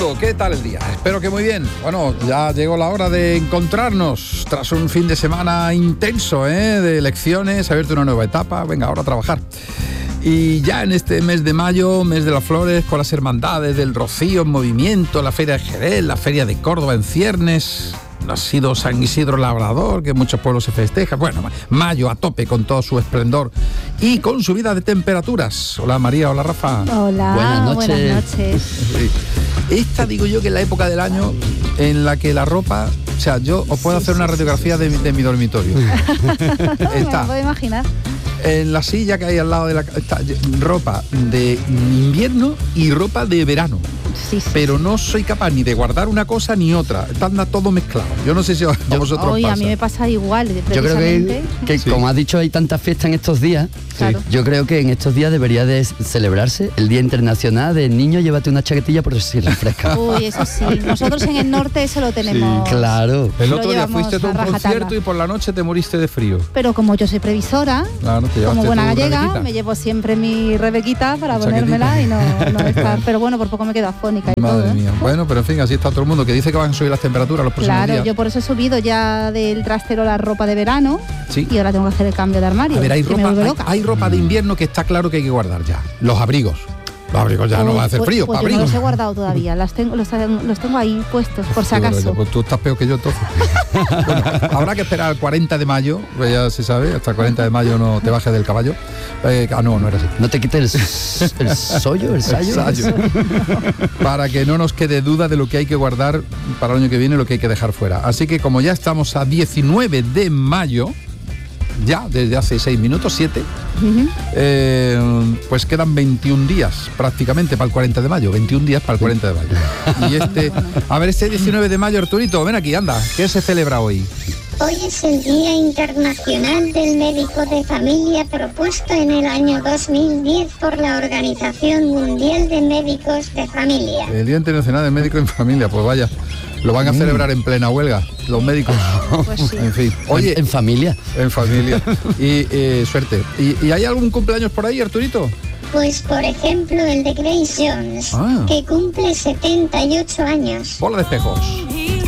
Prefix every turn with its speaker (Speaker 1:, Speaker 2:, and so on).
Speaker 1: mundo, ¿qué tal el día? Espero que muy bien. Bueno, ya llegó la hora de encontrarnos tras un fin de semana intenso, de elecciones, abierto una nueva etapa. Venga, ahora a trabajar. Y ya en este mes de mayo, mes de las flores, con las hermandades del Rocío en movimiento, la Feria de Jerez, la Feria de Córdoba en ciernes, ha sido San Isidro Labrador, que en muchos pueblos se festeja. Bueno, mayo a tope con todo su esplendor y con subida de temperaturas. Hola María, hola Rafa.
Speaker 2: Hola, buenas noches.
Speaker 1: Sí. Esta digo yo que es la época del año en la que la ropa, o sea, yo os puedo hacer una radiografía de mi dormitorio.
Speaker 2: Me puedo imaginar.
Speaker 1: En la silla que hay al lado de está ropa de invierno y ropa de verano.
Speaker 2: Sí.
Speaker 1: Pero no soy capaz ni de guardar una cosa ni otra. Está todo mezclado. Yo no sé si a vosotros pasa.
Speaker 2: A mí me pasa igual.
Speaker 3: Yo creo que
Speaker 1: sí.
Speaker 3: Como has dicho, hay tanta fiesta en estos días.
Speaker 2: Claro.
Speaker 3: Yo creo que en estos días debería de celebrarse el Día Internacional del Niño. Llévate una chaquetilla por si refresca.
Speaker 2: Uy, eso sí. Nosotros en el norte eso lo tenemos.
Speaker 3: Sí, claro.
Speaker 1: El otro día fuiste a un concierto y por la noche te moriste de frío.
Speaker 2: Pero como yo soy previsora,
Speaker 1: claro,
Speaker 2: como buena gallega,
Speaker 1: rebequita.
Speaker 2: Me llevo siempre mi rebequita para ponérmela y no estar. Pero bueno, por poco me quedo afónica y
Speaker 1: Madre
Speaker 2: todo.
Speaker 1: mía. Bueno, pero en fin, así está todo el mundo, que dice que van a subir las temperaturas los próximos días.
Speaker 2: Claro, yo por eso he subido ya del trastero la ropa de verano.
Speaker 1: Sí.
Speaker 2: Y ahora tengo que hacer el cambio de armario.
Speaker 1: A ver,
Speaker 2: que me vuelve loca.
Speaker 1: hay ropa de invierno que está claro que hay que guardar ya. Los abrigos. Los abrigos ya no va a hacer frío.
Speaker 2: Pues yo no los he guardado todavía. Los tengo ahí puestos, por si acaso.
Speaker 1: Pues tú estás peor que yo entonces. Bueno, habrá que esperar al 40 de mayo, pues ya se sabe, hasta el 40 de mayo no te bajes del caballo. No era así.
Speaker 3: No te quites el sayo.
Speaker 1: Para que no nos quede duda de lo que hay que guardar para el año que viene y lo que hay que dejar fuera. Así que como ya estamos a 19 de mayo, ya desde hace 6 minutos, 7, pues quedan 21 días prácticamente para el 40 de mayo, 21 días para el 40 de mayo. Y este 19 de mayo, Arturito, ven aquí, anda, ¿qué se celebra hoy?
Speaker 4: Hoy es el Día Internacional del Médico de Familia, propuesto en el año 2010 por la Organización Mundial de Médicos de Familia.
Speaker 1: El Día Internacional del Médico en Familia, pues vaya, lo van a celebrar en plena huelga, los médicos.
Speaker 2: Pues sí.
Speaker 1: En fin. Oye,
Speaker 3: en familia.
Speaker 1: En familia. Y suerte. ¿Y hay algún cumpleaños por ahí, Arturito?
Speaker 4: Pues por ejemplo el de Grace Jones, que cumple 78 años.
Speaker 1: Bola de espejos.